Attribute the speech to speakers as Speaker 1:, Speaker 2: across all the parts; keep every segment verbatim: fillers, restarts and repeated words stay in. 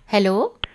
Speaker 1: Hello.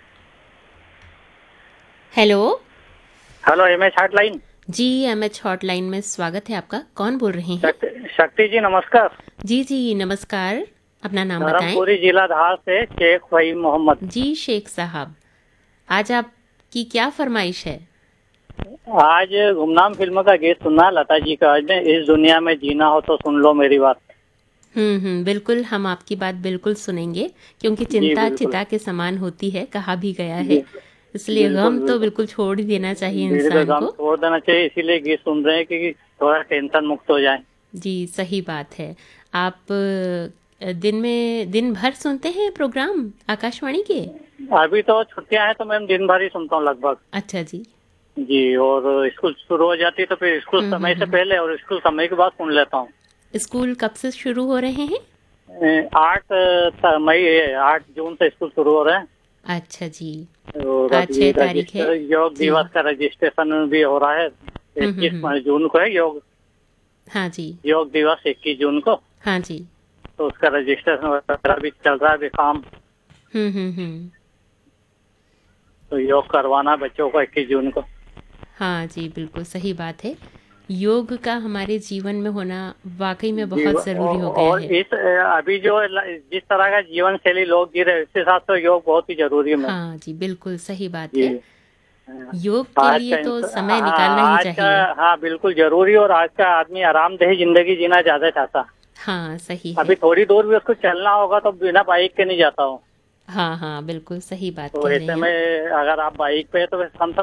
Speaker 1: Hello.
Speaker 2: Hello M H hotline.
Speaker 1: जी, M H hotline में स्वागत है आपका। कौन बोल रहे हैं?
Speaker 2: शक्ति शक्ति जी नमस्कार।
Speaker 1: जी जी नमस्कार। अपना नाम बताएं।
Speaker 2: धर्मपुरी जिला धार से शेख फहीम मोहम्मद।
Speaker 1: जी शेख साहब, आज आपकी क्या फरमाइश है?
Speaker 2: आज गुमनाम फिल्म का गीत सुनना लता जी का। आज ने इस दुनिया में जीना हो तो सुन लो मेरी बात।
Speaker 1: हम्म हम्म बिल्कुल, हम आपकी बात बिल्कुल सुनेंगे, क्योंकि
Speaker 2: जी
Speaker 1: चिंता
Speaker 2: बिल्कुल।
Speaker 1: चिता के समान होती है, कहा भी गया
Speaker 2: जी
Speaker 1: है। इसलिए
Speaker 2: बिल्कुल
Speaker 1: गम तो
Speaker 2: बिल्कुल।
Speaker 1: बिल्कुल छोड़ ही देना चाहिए
Speaker 2: बिल्कुल
Speaker 1: इंसान
Speaker 2: काम
Speaker 1: को।
Speaker 2: छोड़ देना चाहिए, इसीलिए गीत सुन रहे हैं कि थोड़ा टेंशन मुक्त हो जाए।
Speaker 1: जी सही बात है। आप अ, दिन में दिन भर सुनते हैं प्रोग्राम आकाशवाणी के?
Speaker 2: अभी तो छुट्टियां हैं तो मैं दिन भर ही सुनता हूँ लगभग।
Speaker 1: अच्छा जी।
Speaker 2: जी, और स्कूल शुरू हो जाती है तो फिर स्कूल
Speaker 1: हम्म हम्म
Speaker 2: समय से
Speaker 1: हम्म
Speaker 2: पहले और स्कूल समय के बाद सुन लेता हूँ।
Speaker 1: स्कूल कब से शुरू हो रहे हैं?
Speaker 2: ए, आठ त- मई है, आठ जून से स्कूल शुरू हो रहे हैं।
Speaker 1: अच्छा जी।
Speaker 2: और
Speaker 1: आज
Speaker 2: अभी
Speaker 1: छह तारीख है।
Speaker 2: रजिस्टर योग
Speaker 1: जी।
Speaker 2: दिवस का रजिस्ट्रेशन भी हो रहा है।
Speaker 1: हम्म हम्म
Speaker 2: इक्कीस
Speaker 1: हम्म
Speaker 2: जून को है योग
Speaker 1: हाँ जी।
Speaker 2: योग दिवस इक्कीस जून को।
Speaker 1: हाँ जी।
Speaker 2: तो उसका रजिस्ट्रेशन वगैरह भी चल रहा है अभी काम।
Speaker 1: हम्म हम्म हम्म
Speaker 2: तो योग करवाना है बच्चों को इक्कीस जून को।
Speaker 1: हाँ जी, बिल्कुल सही बात है। योग का हमारे जीवन में होना वाकई में
Speaker 2: जी,
Speaker 1: बहुत ज़रूरी हो
Speaker 2: औ-
Speaker 1: गया
Speaker 2: और
Speaker 1: है।
Speaker 2: इस अ, अभी जो ल- जिस तरह का जीवन शैली लोग जी रहे हैं उसके साथ तो योग बहुत ही जरूरी है मैम।
Speaker 1: हाँ जी, बिल्कुल सही बात
Speaker 2: जी।
Speaker 1: है।
Speaker 2: हाँ,
Speaker 1: योग के
Speaker 2: आज
Speaker 1: लिए
Speaker 2: का
Speaker 1: तो
Speaker 2: इंस-
Speaker 1: समय निकालना
Speaker 2: हाँ
Speaker 1: ही
Speaker 2: आज का।
Speaker 1: चाहिए।
Speaker 2: हाँ बिल्कुल जरूरी, और आज का आदमी आरामदेह जिंदगी जीना ज्यादा चाहता।
Speaker 1: हाँ सही
Speaker 2: अभी
Speaker 1: है।
Speaker 2: थोड़ी दूर भी उसको चलना होगा तो बिना बाइक के नहीं जाता हूँ।
Speaker 1: हाँ हाँ, बिल्कुल सही बात
Speaker 2: तो
Speaker 1: कह रहे
Speaker 2: ऐसे
Speaker 1: हैं
Speaker 2: में
Speaker 1: आप।
Speaker 2: अगर आप बाइक पे है तो कम से